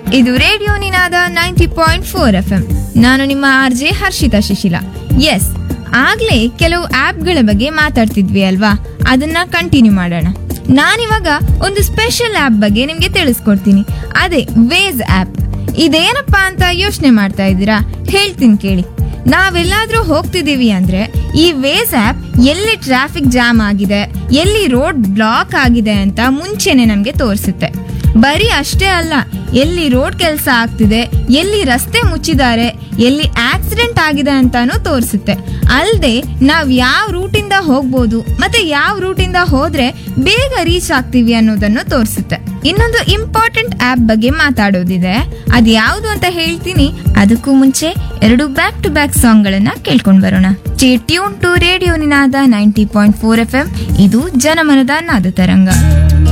ಇದು ರೇಡಿಯೋ ನಿನಾದ 90.4 FM. ನಾನು ನಿಮ್ಮ RJ ಹರ್ಷಿತಾ ಶಿಶಿಲ. ಎಸ್, ಆಗ್ಲೇ ಕೆಲವು ಆಪ್ಗಳ ಬಗ್ಗೆ ಮಾತಾಡ್ತಿದ್ವಿ ಅಲ್ವಾ, ಅದನ್ನ ಕಂಟಿನ್ಯೂ ಮಾಡೋಣ. ನಾನಿವಾಗ ಒಂದು ಸ್ಪೆಷಲ್ ಆಪ್ ಬಗ್ಗೆ ನಿಮ್ಗೆ ತಿಳಿಸ್ಕೊಡ್ತೀನಿ. ಅದೇ ವೇಸ್ ಆಪ್. ಇದೇನಪ್ಪಾ ಅಂತ ಯೋಚನೆ ಮಾಡ್ತಾ ಇದ್ದೀರಾ? ಹೇಳ್ತೀನಿ ಕೇಳಿ. ನಾವೆಲ್ಲಾದ್ರೂ ಹೋಗ್ತಿದೀವಿ ಅಂದ್ರೆ ಈ ವೇಸ್ ಆಪ್ ಎಲ್ಲಿ ಟ್ರಾಫಿಕ್ ಜಾಮ್ ಆಗಿದೆ, ಎಲ್ಲಿ ರೋಡ್ ಬ್ಲಾಕ್ ಆಗಿದೆ ಅಂತ ಮುಂಚೆನೆ ನಮ್ಗೆ ತೋರಿಸುತ್ತೆ. ಬರೀ ಅಷ್ಟೇ ಅಲ್ಲ, ಎಲ್ಲಿ ರೋಡ್ ಕೆಲಸ ಆಗ್ತಿದೆ, ಎಲ್ಲಿ ರಸ್ತೆ ಮುಚ್ಚಿದ್ದಾರೆ, ಎಲ್ಲಿ ಆಕ್ಸಿಡೆಂಟ್ ಆಗಿದೆ ಅಂತಾನೂ ತೋರಿಸುತ್ತೆ. ಅಲ್ಲದೆ ನಾವ್ ಯಾವ ರೂಟಿಂದ ಹೋಗ್ಬೋದು ಮತ್ತೆ ಯಾವ ರೂಟಿಂದ ಹೋದ್ರೆ ಬೇಗ ರೀಚ್ ಆಗ್ತೀವಿ ಅನ್ನೋದನ್ನು ತೋರಿಸುತ್ತೆ. ಇನ್ನೊಂದು ಇಂಪಾರ್ಟೆಂಟ್ ಆಪ್ ಬಗ್ಗೆ ಮಾತಾಡೋದಿದೆ, ಅದು ಯಾವುದು ಅಂತ ಹೇಳ್ತೀನಿ. ಅದಕ್ಕೂ ಮುಂಚೆ 2 ಬ್ಯಾಕ್ ಟು ಬ್ಯಾಕ್ ಸಾಂಗ್ ಗಳನ್ನ ಕೇಳ್ಕೊಂಡ್ ಬರೋಣ. Stay tune to radio Ninada 90.4 FM. ಇದು ಜನಮನದ ನಾದ ತರಂಗ.